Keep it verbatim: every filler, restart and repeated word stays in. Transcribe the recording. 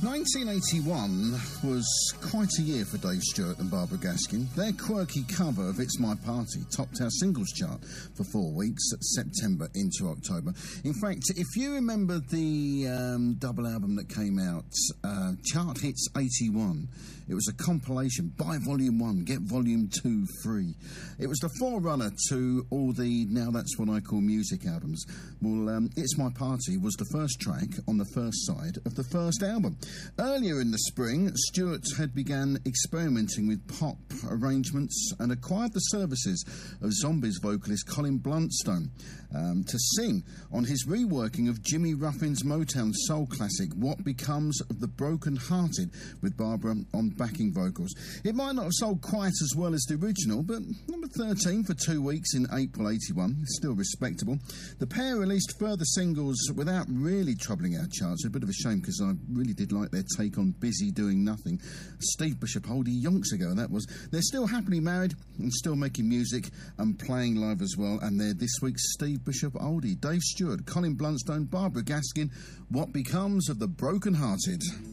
nineteen eighty-one was quite a year for Dave Stewart and Barbara Gaskin. Their quirky cover of It's My Party topped our singles chart for four weeks, September into October. In fact, if you remember the um, double album that came out, uh, Chart Hits eighty-one, it was a compilation, buy Volume one, get Volume two free. It was the forerunner to all the Now That's What I Call Music albums. Well, um, It's My Party was the first track on the first side of the first album. Earlier in the spring, Stewart had begun experimenting with pop arrangements and acquired the services of Zombies vocalist Colin Blunstone um, to sing on his reworking of Jimmy Ruffin's Motown soul classic What Becomes of the Broken Hearted, with Barbara on backing vocals. It might not have sold quite as well as the original, but number thirteen for two weeks in April eighty-one, still respectable. The pair released further singles without really troubling our charts. A bit of a shame, because I really did like their take on Busy Doing Nothing. Steve Bishop Oldie yonks ago, that was. They're still happily married and still making music and playing live as well, and they're this week's Steve Bishop Oldie. Dave Stewart, Colin Blunstone, Barbara Gaskin, What Becomes of the Broken Hearted.